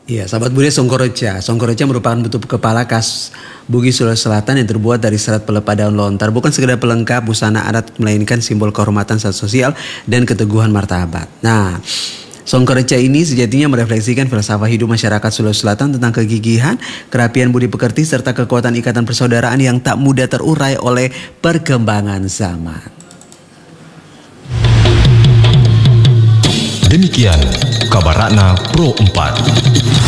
Iya, sahabat budaya Songkoroca. Songkoroca merupakan bentuk kepala khas Bugis Sulawesi Selatan yang terbuat dari serat pelepah daun lontar. Bukan sekedar pelengkap busana adat, melainkan simbol kehormatan sosial dan keteguhan martabat. Nah, Songkoroca ini sejatinya merefleksikan filsafat hidup masyarakat Sulawesi Selatan tentang kegigihan, kerapian budi pekerti, serta kekuatan ikatan persaudaraan yang tak mudah terurai oleh perkembangan zaman. Demikian kabar Ratna Pro 4.